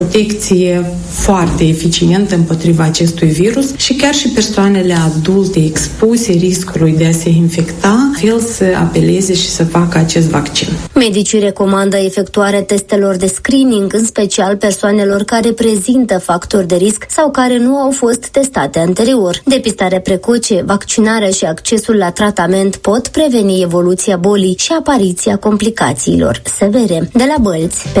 protecție foarte eficientă împotriva acestui virus și chiar și persoanele adulte expuse riscului de a se infecta, fel să apeleze și să facă acest vaccin. Medicii recomandă efectuarea testelor de screening, în special persoanelor care prezintă factori de risc sau care nu au fost testate anterior. Depistarea precoce, vaccinarea și accesul la tratament pot preveni evoluția bolii și apariția complicațiilor severe. De la Bălți,